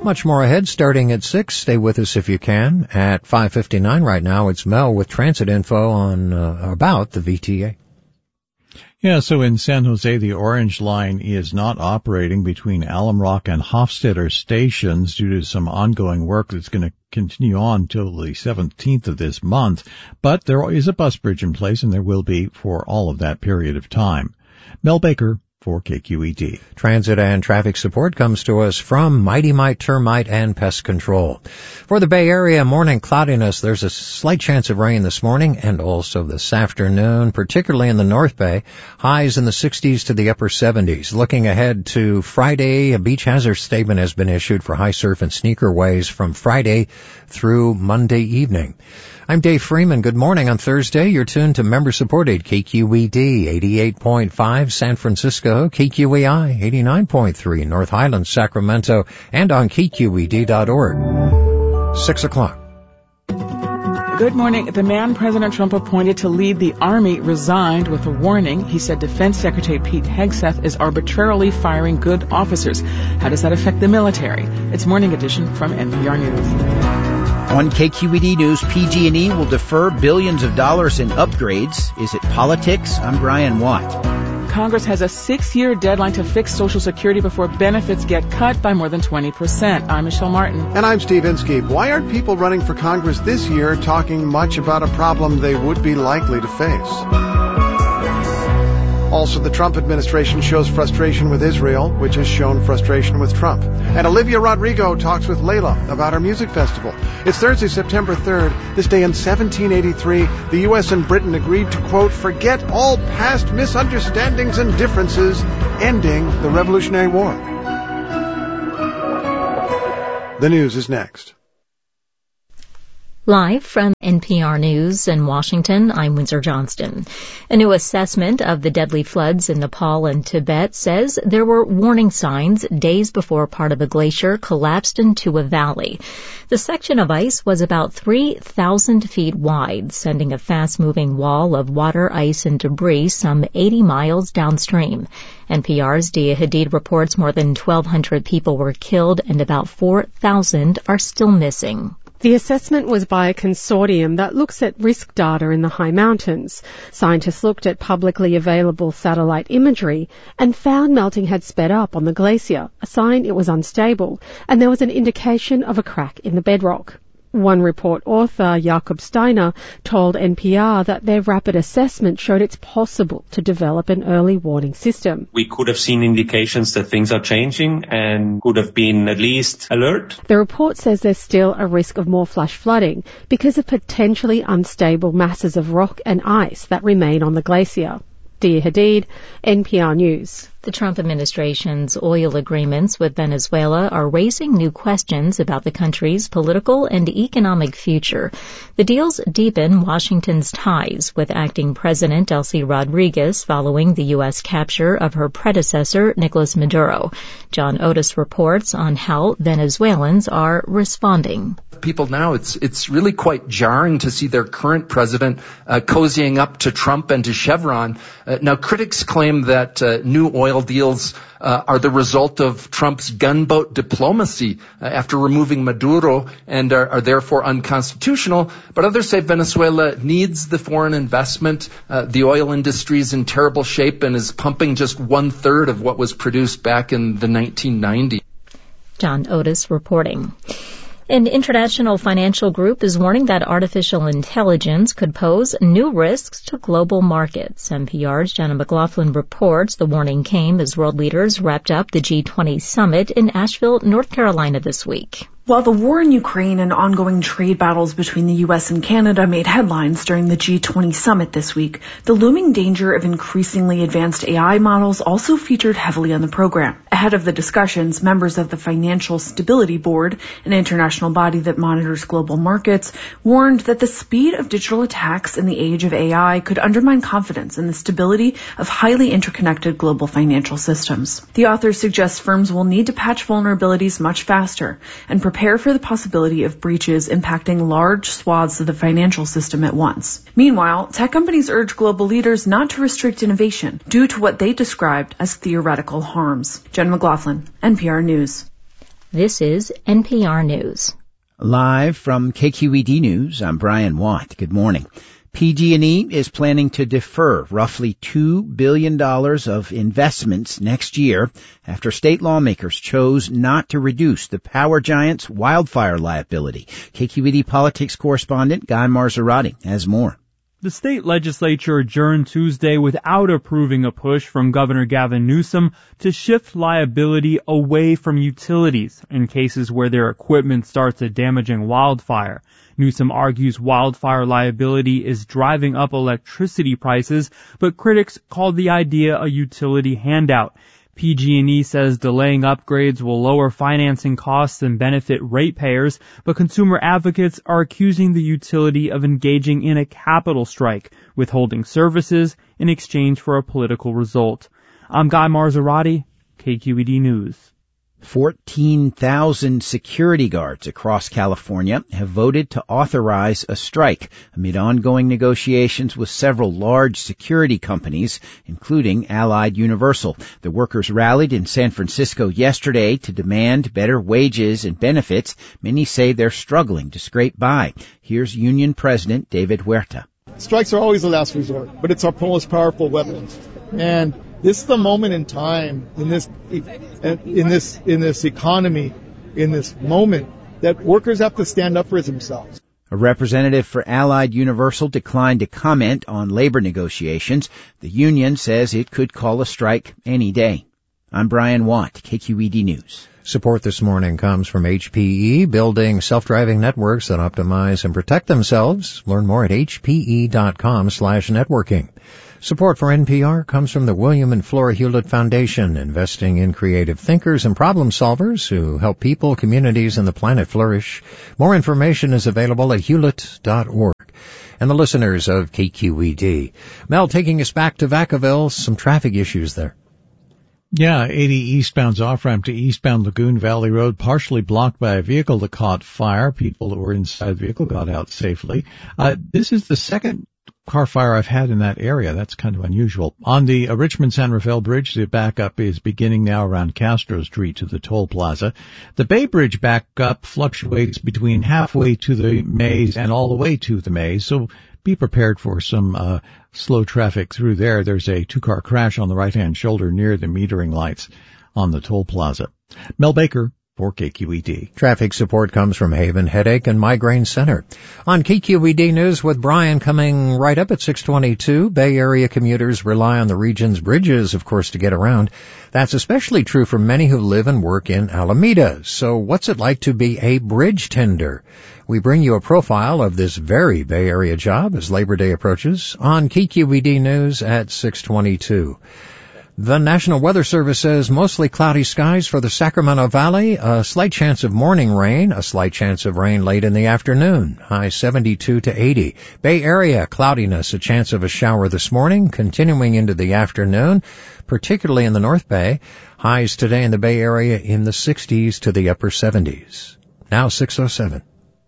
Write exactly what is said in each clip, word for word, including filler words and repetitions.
Much more ahead starting at six. Stay with us if you can. At five fifty-nine right now, it's Mel with transit info on uh, about the V T A. Yeah, so in San Jose, the Orange Line is not operating between Alum Rock and Hofstadter stations due to some ongoing work that's going to continue on till the seventeenth of this month. But there is a bus bridge in place, and there will be for all of that period of time. Mel Baker for K Q E D. Transit and traffic support comes to us from Mighty Mite Termite and Pest Control. For the Bay Area, morning cloudiness. There's a slight chance of rain this morning and also this afternoon, particularly in the North Bay. Highs in the sixties to the upper seventies. Looking ahead to Friday, a beach hazard statement has been issued for high surf and sneaker waves from Friday through Monday evening. I'm Dave Freeman. Good morning on Thursday. You're tuned to member-supported K Q E D eighty-eight point five San Francisco, K Q E I eighty-nine point three North Highlands, Sacramento, and on K Q E D dot org. Six o'clock. Good morning. The man President Trump appointed to lead the Army resigned with a warning. He said Defense Secretary Pete Hegseth is arbitrarily firing good officers. How does that affect the military? It's Morning Edition from N P R News. On K Q E D News, P G and E will defer billions of dollars in upgrades. Is it politics? I'm Brian Watt. Congress has a six-year deadline to fix Social Security before benefits get cut by more than twenty percent. I'm Michelle Martin. And I'm Steve Inskeep. Why aren't people running for Congress this year talking much about a problem they would be likely to face? Also, the Trump administration shows frustration with Israel, which has shown frustration with Trump. And Olivia Rodrigo talks with Layla about her music festival. It's Thursday, September third. This day in seventeen eighty-three, the U S and Britain agreed to, quote, forget all past misunderstandings and differences, ending the Revolutionary War. The news is next. Live from N P R News in Washington, I'm Windsor Johnston. A new assessment of the deadly floods in Nepal and Tibet says there were warning signs days before part of a glacier collapsed into a valley. The section of ice was about three thousand feet wide, sending a fast-moving wall of water, ice, and debris some eighty miles downstream. N P R's Dia Hadid reports more than twelve hundred people were killed and about four thousand are still missing. The assessment was by a consortium that looks at risk data in the high mountains. Scientists looked at publicly available satellite imagery and found melting had sped up on the glacier, a sign it was unstable, and there was an indication of a crack in the bedrock. One report author, Jakob Steiner, told N P R that their rapid assessment showed it's possible to develop an early warning system. We could have seen indications that things are changing and could have been at least alert. The report says there's still a risk of more flash flooding because of potentially unstable masses of rock and ice that remain on the glacier. Dia Hadid, N P R News. The Trump administration's oil agreements with Venezuela are raising new questions about the country's political and economic future. The deals deepen Washington's ties with acting President Delcy Rodriguez following the U S capture of her predecessor, Nicolas Maduro. John Otis reports on how Venezuelans are responding. People now, it's it's really quite jarring to see their current president uh, cozying up to Trump and to Chevron. Uh, now, critics claim that uh, new oil deals uh, are the result of Trump's gunboat diplomacy uh, after removing Maduro and are, are therefore unconstitutional. But others say Venezuela needs the foreign investment. Uh, the oil industry is in terrible shape and is pumping just one third of what was produced back in the nineteen nineties. John Otis reporting. An international financial group is warning that artificial intelligence could pose new risks to global markets. N P R's Jenna McLaughlin reports the warning came as world leaders wrapped up the G twenty summit in Asheville, North Carolina this week. While the war in Ukraine and ongoing trade battles between the U S and Canada made headlines during the G twenty summit this week, the looming danger of increasingly advanced A I models also featured heavily on the program. Ahead of the discussions, members of the Financial Stability Board, an international body that monitors global markets, warned that the speed of digital attacks in the age of A I could undermine confidence in the stability of highly interconnected global financial systems. The authors suggest firms will need to patch vulnerabilities much faster and prepare Prepare for the possibility of breaches impacting large swaths of the financial system at once. Meanwhile, tech companies urge global leaders not to restrict innovation due to what they described as theoretical harms. Jen McLaughlin, N P R News. This is N P R News. Live from K Q E D News, I'm Brian Watt. Good morning. P G and E is planning to defer roughly two billion dollars of investments next year after state lawmakers chose not to reduce the power giant's wildfire liability. K Q E D politics correspondent Guy Marzorati has more. The state legislature adjourned Tuesday without approving a push from Governor Gavin Newsom to shift liability away from utilities in cases where their equipment starts a damaging wildfire. Newsom argues wildfire liability is driving up electricity prices, but critics called the idea a utility handout. P G and E says delaying upgrades will lower financing costs and benefit ratepayers, but consumer advocates are accusing the utility of engaging in a capital strike, withholding services in exchange for a political result. I'm Guy Marzorati, K Q E D News. fourteen thousand security guards across California have voted to authorize a strike amid ongoing negotiations with several large security companies, including Allied Universal. The workers rallied in San Francisco yesterday to demand better wages and benefits. Many say they're struggling to scrape by. Here's Union President David Huerta. Strikes are always the last resort, but it's our most powerful weapon. And this is the moment in time in this in this in this economy, in this moment, that workers have to stand up for themselves. A representative for Allied Universal declined to comment on labor negotiations. The union says it could call a strike any day. I'm Brian Watt, K Q E D News. Support this morning comes from H P E, building self-driving networks that optimize and protect themselves. Learn more at h p e dot com slash networking. Support for N P R comes from the William and Flora Hewlett Foundation, investing in creative thinkers and problem solvers who help people, communities, and the planet flourish. More information is available at hewlett dot org. And the listeners of K Q E D. Mel, taking us back to Vacaville, some traffic issues there. Yeah, eighty eastbound's off-ramp to eastbound Lagoon Valley Road, partially blocked by a vehicle that caught fire. People who were inside the vehicle got out safely. Uh, this is the second car fire I've had in that area. That's kind of unusual. On the uh, Richmond-San Rafael Bridge, the backup is beginning now around Castro Street to the toll plaza. The Bay Bridge backup fluctuates between halfway to the maze and all the way to the maze, so be prepared for some uh, slow traffic through there. There's a two-car crash on the right-hand shoulder near the metering lights on the toll plaza. Mel Baker for K Q E D. Traffic support comes from Haven Headache and Migraine Center. On K Q E D News with Brian coming right up at six twenty-two, Bay Area commuters rely on the region's bridges, of course, to get around. That's especially true for many who live and work in Alameda. So what's it like to be a bridge tender? We bring you a profile of this very Bay Area job as Labor Day approaches on K Q E D News at six twenty-two. The National Weather Service says mostly cloudy skies for the Sacramento Valley, a slight chance of morning rain, a slight chance of rain late in the afternoon, high seventy-two to eighty. Bay Area, cloudiness, a chance of a shower this morning, continuing into the afternoon, particularly in the North Bay. Highs today in the Bay Area in the sixties to the upper seventies. Now six oh seven.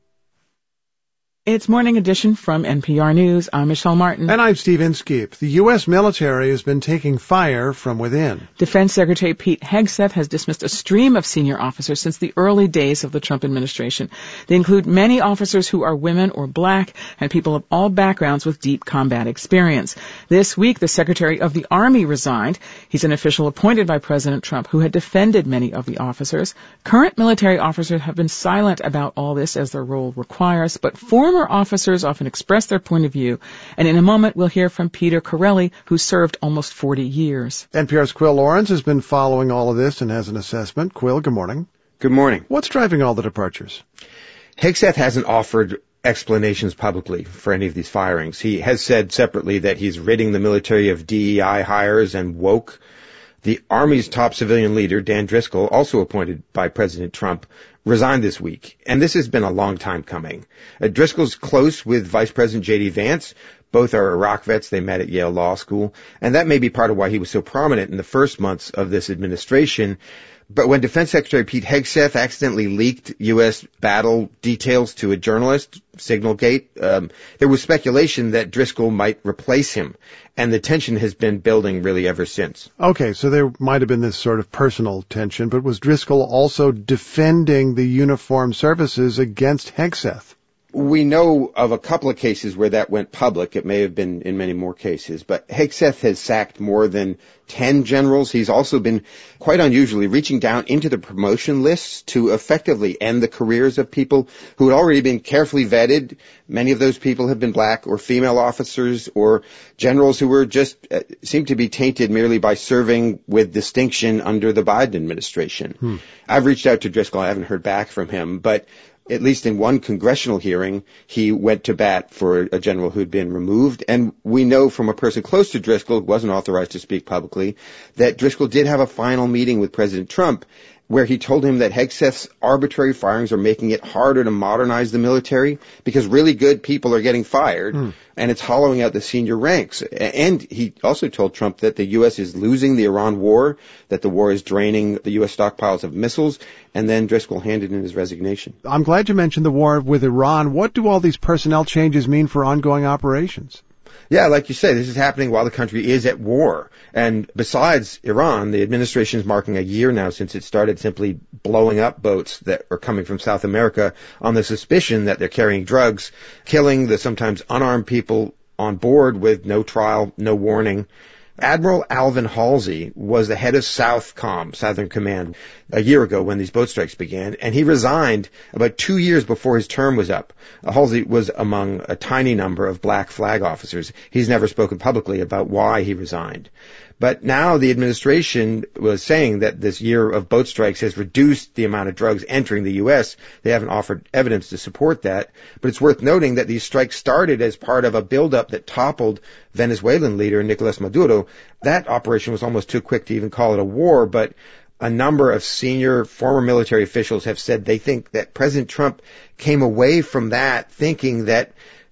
It's Morning Edition from N P R News. I'm Michelle Martin. And I'm Steve Inskeep. The U S military has been taking fire from within. Defense Secretary Pete Hegseth has dismissed a stream of senior officers since the early days of the Trump administration. They include many officers who are women or black and people of all backgrounds with deep combat experience. This week, the Secretary of the Army resigned. He's an official appointed by President Trump who had defended many of the officers. Current military officers have been silent about all this as their role requires, but former officers often express their point of view, and in a moment we'll hear from Peter Corelli, who served almost forty years. N P R's Quill Lawrence has been following all of this and has an assessment. Quill, good morning. Good morning. What's driving all the departures? Hegseth hasn't offered explanations publicly for any of these firings. He has said separately that he's ridding the military of D E I hires and woke. The Army's top civilian leader, Dan Driscoll, also appointed by President Trump, resigned this week, and this has been a long time coming. Uh, Driscoll's close with Vice President J D. Vance. Both are Iraq vets. They met at Yale Law School, and that may be part of why he was so prominent in the first months of this administration. But when Defense Secretary Pete Hegseth accidentally leaked U S battle details to a journalist, Signalgate, um, there was speculation that Driscoll might replace him. And the tension has been building really ever since. Okay, so there might have been this sort of personal tension, but was Driscoll also defending the uniformed services against Hegseth? We know of a couple of cases where that went public. It may have been in many more cases, but Hegseth has sacked more than ten generals. He's also been, quite unusually, reaching down into the promotion lists to effectively end the careers of people who had already been carefully vetted. Many of those people have been black or female officers or generals who were just, uh, seemed to be tainted merely by serving with distinction under the Biden administration. Hmm. I've reached out to Driscoll. I haven't heard back from him, but at least in one congressional hearing, he went to bat for a general who'd been removed. And we know from a person close to Driscoll, who wasn't authorized to speak publicly, that Driscoll did have a final meeting with President Trump where he told him that Hegseth's arbitrary firings are making it harder to modernize the military because really good people are getting fired, mm. and it's hollowing out the senior ranks. And he also told Trump that the U S is losing the Iran war, that the war is draining the U S stockpiles of missiles, and then Driscoll handed in his resignation. I'm glad you mentioned the war with Iran. What do all these personnel changes mean for ongoing operations? Yeah, like you say, this is happening while the country is at war. And besides Iran, the administration is marking a year now since it started simply blowing up boats that are coming from South America on the suspicion that they're carrying drugs, killing the sometimes unarmed people on board with no trial, no warning. Admiral Alvin Halsey was the head of Southcom, Southern Command, a year ago when these boat strikes began, and he resigned about two years before his term was up. Halsey was among a tiny number of black flag officers. He's never spoken publicly about why he resigned. But now the administration was saying that this year of boat strikes has reduced the amount of drugs entering the U S. They haven't offered evidence to support that. But it's worth noting that these strikes started as part of a buildup that toppled Venezuelan leader Nicolas Maduro. That operation was almost too quick to even call it a war, but a number of senior former military officials have said they think that President Trump came away from that thinking that